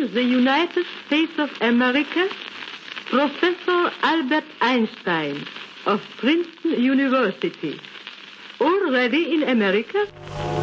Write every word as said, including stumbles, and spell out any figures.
from the United States of America, Professor Albert Einstein of Princeton University. Already in America?